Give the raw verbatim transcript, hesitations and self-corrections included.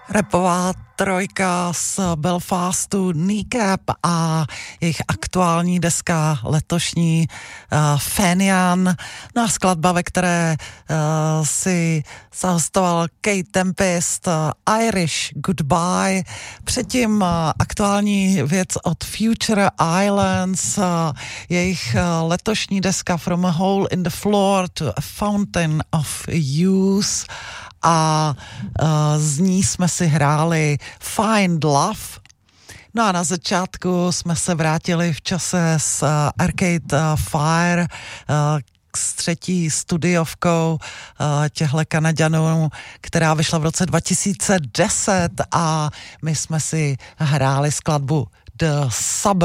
Rapová trojka z Belfastu Kneecap a jejich aktuální deska letošní uh, Fenian. No a skladba, ve které uh, si zahostoval Kate Tempest, uh, Irish Goodbye. Předtím uh, aktuální věc od Future Islands, uh, jejich uh, letošní deska From a Hole in the Floor to a Fountain of Youth. A uh, z ní jsme si hráli Find Love. No a na začátku jsme se vrátili v čase s uh, Arcade uh, Fire, uh, s třetí studiovkou uh, těchto Kanaďanů, která vyšla v roce dva tisíce deset a my jsme si hráli skladbu The Suburb.